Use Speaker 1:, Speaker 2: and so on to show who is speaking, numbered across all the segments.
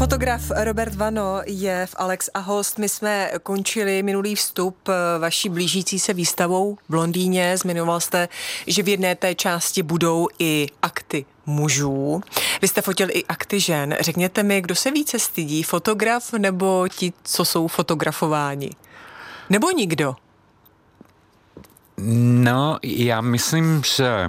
Speaker 1: Fotograf Robert Vano je v Alex a host. My jsme končili minulý vstup vaší blížící se výstavou v Londýně. Zmiňoval jste, že v jedné té části budou i akty mužů. Vy jste fotil i akty žen. Řekněte mi, kdo se více stydí, fotograf nebo ti, co jsou fotografováni? Nebo nikdo?
Speaker 2: No, já myslím, že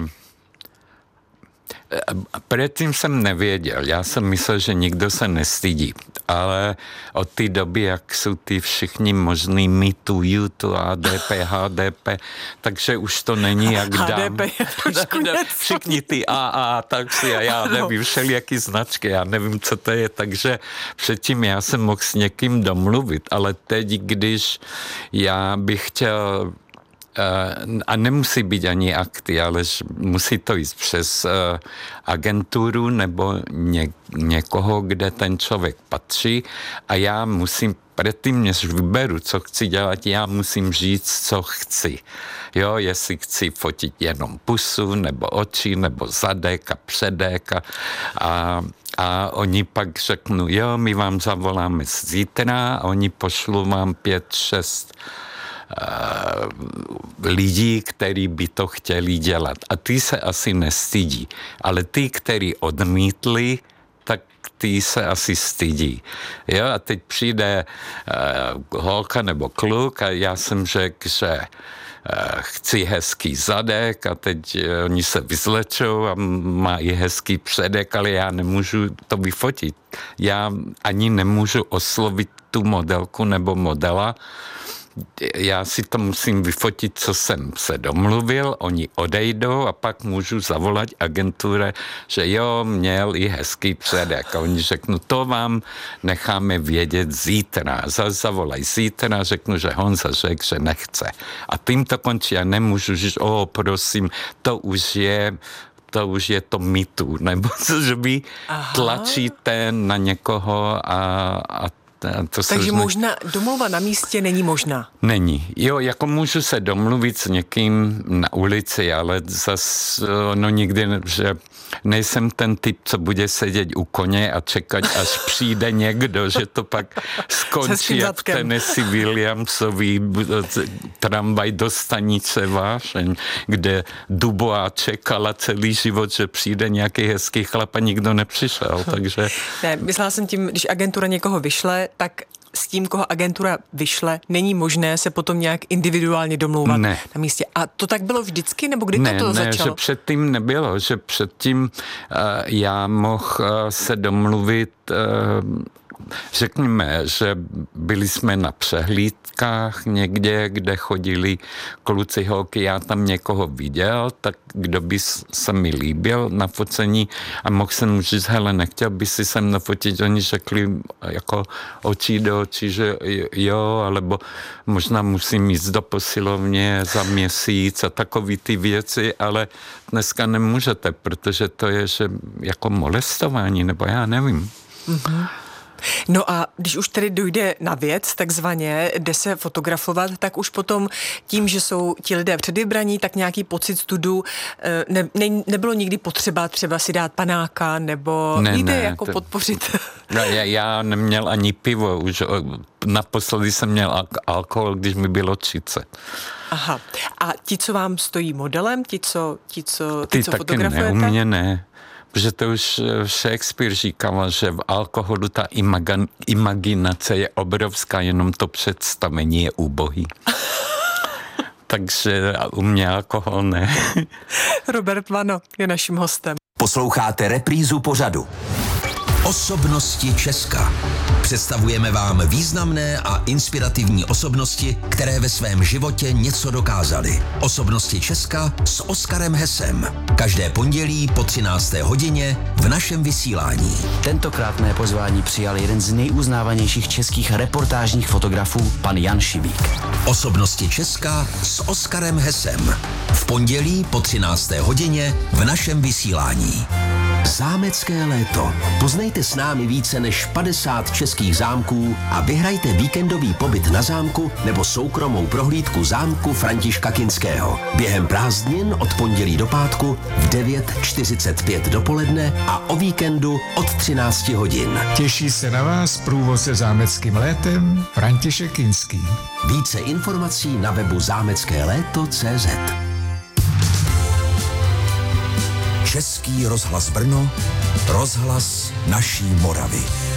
Speaker 2: předtím jsem nevěděl. Já jsem myslel, že nikdo se nestydí. Ale od té doby, jak jsou ty všichni možný mýtu, YouTube, ADP, HDP, takže už to není jak dám. Všichni ty AA, taxi a já nevím, všelijaký značky, já nevím, co to je, takže předtím já jsem mohl s někým domluvit, ale teď, když já bych chtěl a nemusí být ani akty, ale musí to jít přes agenturu nebo někoho, kde ten člověk patří a já musím, předtím, než vyberu, co chci dělat, já musím říct, co chci. Jo, jestli chci fotit jenom pusu, nebo oči, nebo zadek a předek a oni pak řeknou, jo, my vám zavoláme zítra a oni pošlou vám 5-6 lidí, kteří by to chtěli dělat. A ty se asi nestydí. Ale ty, kteří odmítli, tak ty se asi stydí. Jo, a teď přijde holka nebo kluk a já jsem řekl, že chci hezký zadek a teď oni se vyzlečou a mají hezký předek, ale já nemůžu to vyfotit. Já ani nemůžu oslovit tu modelku nebo modela. Já si to musím vyfotit, co jsem se domluvil, oni odejdou a pak můžu zavolat agentuře, že jo, měl i hezký předek. A oni řeknou, to vám necháme vědět zítra. Zavolaj zítra, řeknu, že Honza řekl, že nechce. A tím to končí, já nemůžu říct, prosím, to už je to mýtu, nebo že vy tlačíte na někoho a
Speaker 1: takže možná domluva na místě není možná.
Speaker 2: Není. Jo, jako můžu se domluvit s někým na ulici, ale zas nikdy, že nejsem ten typ, co bude sedět u koně a čekat, až přijde někdo, že to pak skončí jak v Tennessee Williamsovi tramvaj do stanice Vášeň, kde Dubois čekala celý život, že přijde nějaký hezký chlap a nikdo nepřišel, takže...
Speaker 1: Ne, myslela jsem tím, když agentura někoho vyšle, tak s tím, koho agentura vyšle, není možné se potom nějak individuálně domlouvat na místě. A to tak bylo vždycky, nebo kdy to začalo?
Speaker 2: Ne, že předtím nebylo, že předtím já mohl se domluvit, řekněme, že byli jsme na přehlídkách někde, kde chodili kluci, holky, já tam někoho viděl, tak kdo by se mi líbil na focení a mohl jsem říct, hele, nechtěl by si sem nafotit, oni řekli jako očí do očí, že jo, alebo možná musím jít do posilovně za měsíc a takový ty věci, ale dneska nemůžete, protože to je, že jako molestování, nebo já nevím.
Speaker 1: Mm-hmm. No a když už tedy dojde na věc, takzvaně, jde se fotografovat, tak už potom tím, že jsou ti lidé předvybraní, tak nějaký pocit studu nebylo nikdy potřeba třeba si dát panáka, nebo podpořit.
Speaker 2: Já neměl ani pivo, už naposledy jsem měl alkohol, když mi bylo 30.
Speaker 1: Aha. A ti, co vám stojí modelem, ti, co fotografujete?
Speaker 2: Taky ne, u mě ne. Protože to už Shakespeare říkal, že v alkoholu ta imaginace je obrovská, jenom to představení je ubohý. Takže u mě alkohol ne.
Speaker 1: Robert Vano je naším hostem.
Speaker 3: Posloucháte reprízu pořadu Osobnosti Česka. Představujeme vám významné a inspirativní osobnosti, které ve svém životě něco dokázaly. Osobnosti Česka s Oskarem Hesem. Každé pondělí po 13. hodině v našem vysílání.
Speaker 4: Tentokrát mé pozvání přijal jeden z nejuznávanějších českých reportážních fotografů, pan Jan Šibík.
Speaker 3: Osobnosti Česka s Oskarem Hesem. V pondělí po 13. hodině v našem vysílání. Zámecké léto. Poznejte s námi více než 50 českých zámků a vyhrajte víkendový pobyt na zámku nebo soukromou prohlídku zámku Františka Kinského. Během prázdnin od pondělí do pátku v 9:45 dopoledne a o víkendu od 13 hodin.
Speaker 5: Těší se na vás průvodce zámeckým létem František Kinský.
Speaker 3: Více informací na webu zámeckéléto.cz. Český rozhlas Brno, rozhlas naší Moravy.